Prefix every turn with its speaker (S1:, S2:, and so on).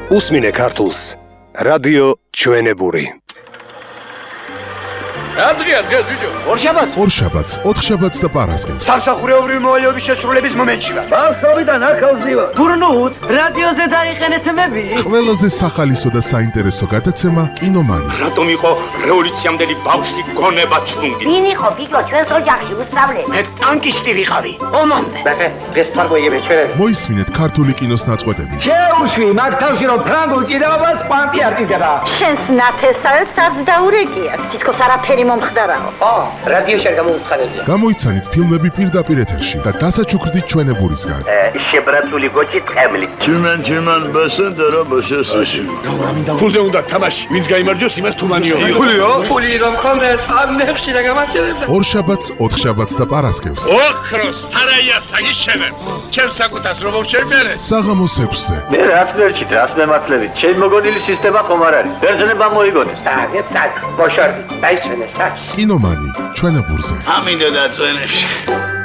S1: უსმინე ქართულს. რადიო ჩვენებური.
S2: Adrian, გეძიჯო.
S3: ორშაბათს, ოთხშაბათს და პარასკევს.
S4: სამსახურეობრივი მოვალეობის შესრულების მომენტში ვარ.
S2: ბავშვობიდან ახალზივა.
S5: გურნუთ, რადიოზე დაიყენეთ მები.
S3: ყველაზე სახალისო და საინტერესო გადაცემა კინომანი.
S4: რატომ იყო რევოლუციამდელი ბავშვი გონება ჩლუნგი?
S6: ვინ იყო გიგო ჩვენს ოჯახში უსწავლე?
S4: მე ტანკისტი ვიყავი.
S5: ომამდე.
S4: დღეს თარგოიები ჩვენები.
S3: მოისმინეთ ქართული კინოს ნაწყვეტები.
S2: შეუშვი მაგ თავში რომ ფრანგულ ჭიდაობას კვანტი არტიზება.
S6: შენს ნათესავებს არც დაურეკიათ. თითქოს არაფერი მომხდარაო.
S4: რადიოში არ გამოუცხადებია.
S3: გამოიცანით ფილმები პირდაპირ ეთერში და დასაჩუქრდით ჩვენებურისგან.
S4: შებრატული გოჭი ტყემლით.
S7: Тюмень, басендера, басесაში.
S2: ფულზე უნდა თამაში. ვინც გაიმარჯვოს, იმას თუმანიო.
S5: ფული რომ ხონდეს, ამ ნეხში რა გამარჯვებდა.
S3: ორშაბათს, ოთხშაბათს და პარასკევს.
S2: ოქროს სარაია საგიშევებ. ჩემს საკუთას რომ შევმერე.
S3: საღამოს 6-ზე.
S7: მე რაც მერჩით, რას მემართლებით. ჩემ მოგონილი სისტემა ხომ არ არის. ბერძნება მოიგონეს.
S4: ბოშორდი, დაიშვენე საჩ.
S3: კინომანი ჩვენებურზე.
S7: ამინდა და წვენებში.